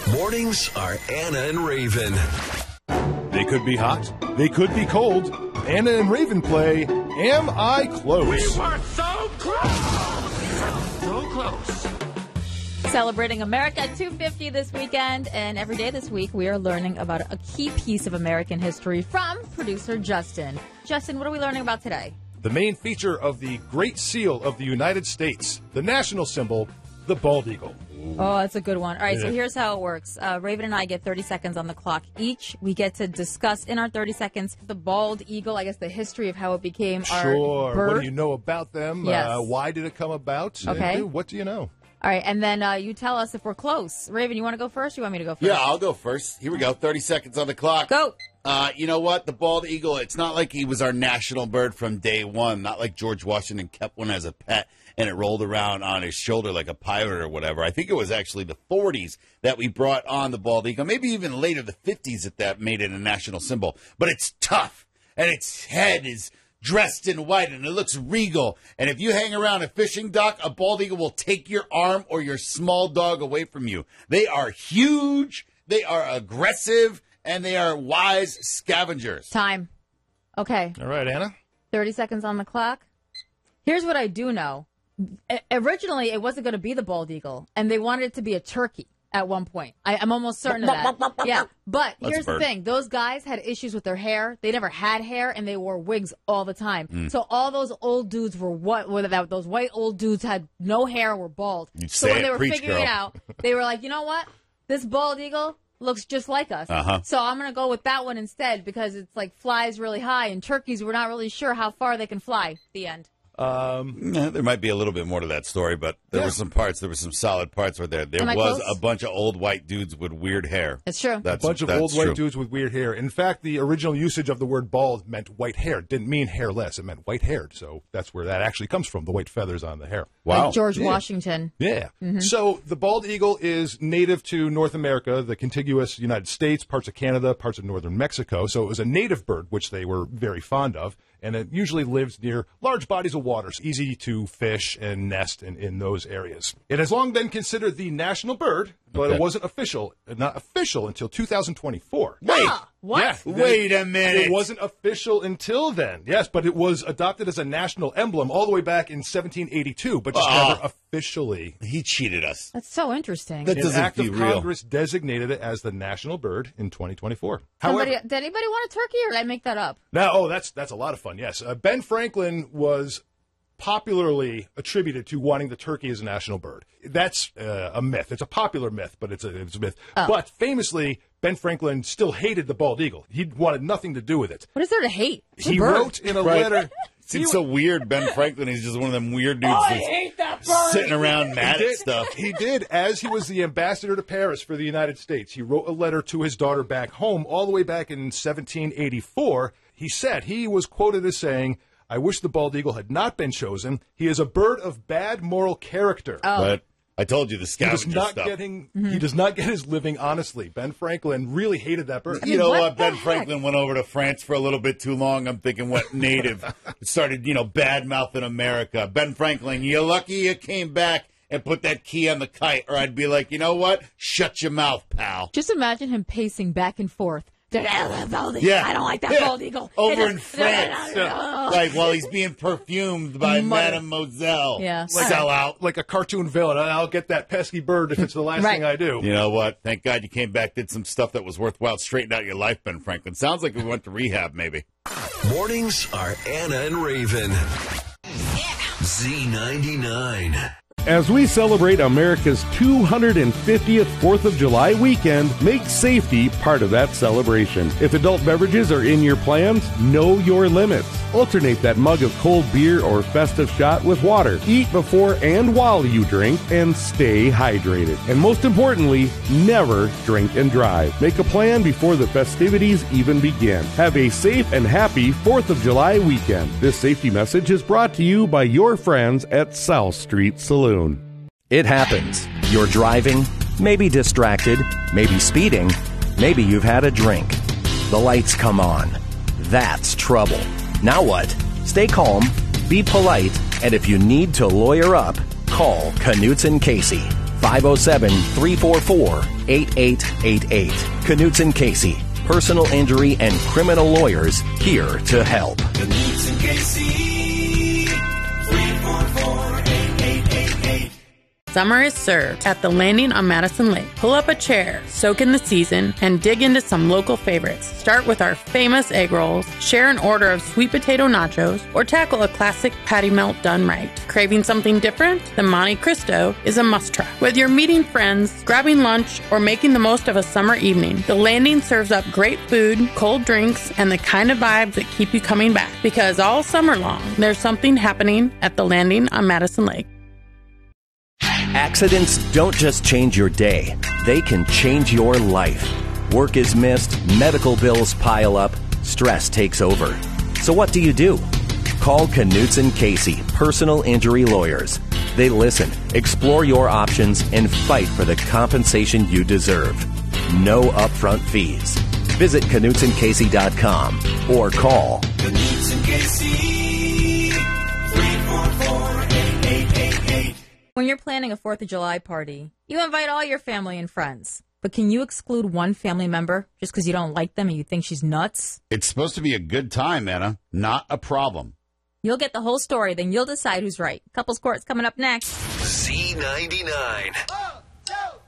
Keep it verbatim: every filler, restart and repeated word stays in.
Mornings are Anna and Raven. They could be hot. They could be cold. Anna and Raven play Am I Close? We were so close! So close. Celebrating America two fifty this weekend, and every day this week we are learning about a key piece of American history from producer Justin. Justin, what are we learning about today? The main feature of the Great Seal of the United States, the national symbol, the bald eagle. Oh, that's a good one. All right, Yeah. so here's how it works. Uh, Raven and I get thirty seconds on the clock each. We get to discuss in our thirty seconds the bald eagle, I guess the history of how it became our Sure. bird. What do you know about them? Yes. Uh, why did it come about? Okay. And what do you know? All right, and then uh, you tell us if we're close. Raven, you want to go first or you want me to go first? Yeah, I'll go first. Here we go. thirty seconds on the clock. Go. Uh, you know what? The bald eagle, it's not like he was our national bird from day one. Not like George Washington kept one as a pet and it rolled around on his shoulder like a pirate or whatever. I think it was actually the forties that we brought on the bald eagle. Maybe even later, the fifties, that that made it a national symbol. But it's tough, and its head is dressed in white, and it looks regal. And if you hang around a fishing dock, a bald eagle will take your arm or your small dog away from you. They are huge, they are aggressive, and they are wise scavengers. Time. Okay. All right, Anna. thirty seconds on the clock. Here's what I do know. I- originally, it wasn't going to be the bald eagle, and they wanted it to be a turkey at one point. I, I'm almost certain of that. Yeah, but That's here's a the bird. thing. Those guys had issues with their hair. They never had hair, and they wore wigs all the time. Mm. So all those old dudes were what? Whether that those white old dudes had no hair, were bald. You so say when it, they were preach, figuring girl. it out, they were like, you know what? This bald eagle looks just like us. Uh-huh. So I'm going to go with that one instead because it's like flies really high, and turkeys, we're not really sure how far they can fly. The end. Um, Yeah, there might be a little bit more to that story, but there Yeah. were some parts, there were some solid parts where there, there Am I was close? a bunch of old white dudes with weird hair. It's true. That's a bunch of that's old true. white dudes with weird hair. In fact, the original usage of the word bald meant white hair. It didn't mean hairless. It meant white-haired. So that's where that actually comes from, the white feathers on the hair. Wow. Like George Yeah. Washington. Yeah. So the bald eagle is native to North America, the contiguous United States, parts of Canada, parts of northern Mexico. So it was a native bird, which they were very fond of. And it usually lives near large bodies of water. It's easy to fish and nest in, in those areas. It has long been considered the national bird, but Okay. it wasn't official, not official until two thousand twenty-four. Wait, Ah, what? Yeah. wait a minute. It wasn't official until then. Yes, but it was adopted as a national emblem all the way back in seventeen eighty-two, but just Ah. never officially. He cheated us. That's so interesting. That An doesn't act of feel real. Congress designated it as the national bird in twenty twenty-four. Somebody, However, did anybody want a turkey, or did I make that up? now, oh, that's that's a lot of fun. Yes, uh, Ben Franklin was popularly attributed to wanting the turkey as a national bird. That's uh, a myth. It's a popular myth, but it's a, it's a myth. Oh. But famously, Ben Franklin still hated the bald eagle. He wanted nothing to do with it. What is there to hate? It's a He bird. wrote in a Right. letter. Seems so weird, Ben Franklin. He's just one of them weird dudes that's sitting around mad He at did, stuff. he did. As he was the ambassador to Paris for the United States, he wrote a letter to his daughter back home all the way back in seventeen eighty-four. He said, he was quoted as saying, "I wish the bald eagle had not been chosen. He is a bird of bad moral character." Oh. But I told you the He does scavenger not stuff. getting. Mm-hmm. He does not get his living honestly. Ben Franklin really hated that bird. You know what what? the Ben heck? Franklin went over to France for a little bit too long. I'm thinking what native started, you know, bad mouthing America. Ben Franklin, you're lucky you came back and put that key on the kite, or I'd be like, you know what? Shut your mouth, pal. Just imagine him pacing back and forth. Yeah. I don't like that Yeah. bald eagle. Over It in is- France. Like while he's being perfumed by Mother- Mademoiselle. Yeah. Sell out. Like a cartoon villain. I'll get that pesky bird if it's the last Right. thing I do. You know what? Thank God you came back, did some stuff that was worthwhile, straightened out your life, Ben Franklin. Sounds like we went to rehab, maybe. Mornings are Anna and Raven. Z ninety-nine. As we celebrate America's two hundred fiftieth fourth of July weekend, make safety part of that celebration. If adult beverages are in your plans, know your limits. Alternate that mug of cold beer or festive shot with water. Eat before and while you drink, and stay hydrated. And most importantly, never drink and drive. Make a plan before the festivities even begin. Have a safe and happy fourth of July weekend. This safety message is brought to you by your friends at South Street Saloon. It happens. You're driving, maybe distracted, maybe speeding, maybe you've had a drink. The lights come on. That's trouble. Now what? Stay calm, be polite, and if you need to lawyer up, call Knutson Casey. five oh seven, three four four, eight eight eight eight. Knutson Casey, personal injury and criminal lawyers, here to help. Knutson Casey, three four four, eight eight eight eight. Summer is served at the Landing on Madison Lake. Pull up a chair, soak in the season, and dig into some local favorites. Start with our famous egg rolls, share an order of sweet potato nachos, or tackle a classic patty melt done right. Craving something different? The Monte Cristo is a must-try. Whether you're meeting friends, grabbing lunch, or making the most of a summer evening, the Landing serves up great food, cold drinks, and the kind of vibes that keep you coming back. Because all summer long, there's something happening at the Landing on Madison Lake. Accidents don't just change your day, they can change your life. Work is missed, medical bills pile up, stress takes over. So what do you do? Call Knutson Casey, personal injury lawyers. They listen, explore your options, and fight for the compensation you deserve. No upfront fees. Visit Knutson Casey dot com or call Knutson Casey, three four four, eight eight eight eight. When you're planning a fourth of July party, you invite all your family and friends. But can you exclude one family member just because you don't like them and you think she's nuts? It's supposed to be a good time, Anna, not a problem. You'll get the whole story, then you'll decide who's right. Couples Court's coming up next. Z ninety-nine.